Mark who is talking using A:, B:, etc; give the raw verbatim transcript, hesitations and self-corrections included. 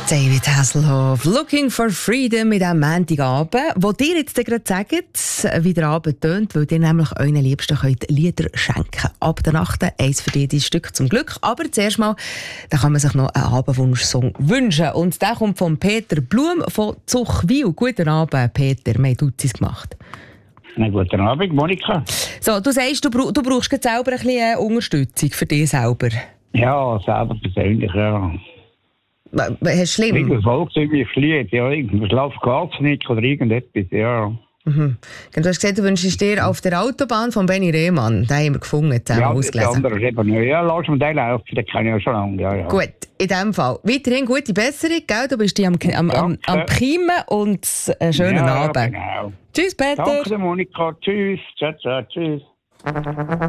A: David Hasselhoff, «Looking for Freedom» mit diesem Montagabend, wo dir jetzt gerade sagt, wie der Abend tönt, weil ihr nämlich euren Liebsten könnt Lieder schenken. Ab der Nacht eins für dich, dein Stück zum Glück. Aber zuerst mal, da kann man sich noch einen Abendwunschsong wünschen. Und der kommt von Peter Blum von Zuchwil. Guten Abend, Peter. Wir haben Dutzis gemacht.
B: Na, guten Abend, Monika.
A: So, du sagst, du, bra- du brauchst jetzt selber ein bisschen Unterstützung für dich selber.
B: Ja, selber persönlich, ja.
A: Hast du schlimm?
B: Irgendwas folgt mir fliegt, ja, irgendwas läuft gar nicht oder irgendetwas, ja.
A: Mhm. Du hast gesagt, du wünschst dir auf der Autobahn von Benny Rehmann, den haben wir gefunden, den
B: Ja,
A: haben wir
B: das
A: ausgelesen.
B: andere ist eben nicht. Ja, lass mir den laufen, den kenne ich ja schon lange, ja, ja.
A: Gut, in diesem Fall. Weiterhin gute Besserung, gell? Du bist am, am, am, am Kiemen und einen schönen
B: ja,
A: Abend.
B: Genau.
A: Tschüss, Peter.
B: Danke, Monika. Tschüss. Ciao, ciao, tschüss.